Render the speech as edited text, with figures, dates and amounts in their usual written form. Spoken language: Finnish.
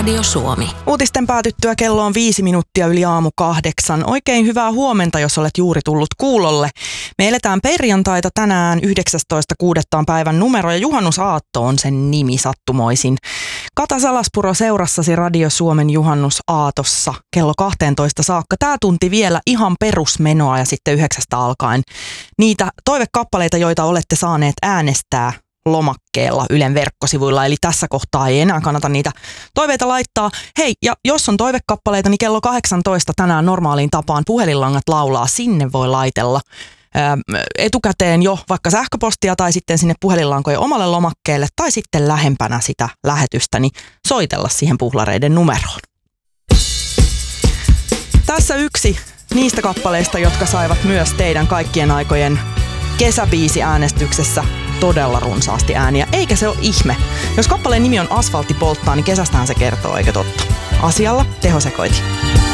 Radio Suomi. Uutisten päätyttyä kello on 5 minuuttia yli 7:08. Oikein hyvää huomenta, jos olet juuri tullut kuulolle. Me eletään perjantaita tänään 19.6. on päivän numero ja juhannusaatto on sen nimi sattumoisin. Kata Salaspuro seurassasi Radio Suomen juhannusaatossa kello 12 saakka. Tää tunti vielä ihan perusmenoa ja sitten 9 alkaen niitä toivekappaleita, joita olette saaneet äänestää lomakkeella Ylen verkkosivuilla, eli tässä kohtaa ei enää kannata niitä toiveita laittaa. Hei, ja jos on toivekappaleita, niin kello 18 tänään normaaliin tapaan puhelinlangat laulaa, sinne voi laitella etukäteen jo vaikka sähköpostia tai sitten sinne puhelinlankojen omalle lomakkeelle tai sitten lähempänä sitä lähetystä, niin soitella siihen puhlareiden numeroon. Tässä yksi niistä kappaleista, jotka saivat myös teidän kaikkien aikojen kesäbiisi-äänestyksessä todella runsaasti ääniä, eikä se ole ihme. Jos kappaleen nimi on Asfaltti polttaa, niin kesästähän se kertoo, eikö totta? Asialla tehosekoiti.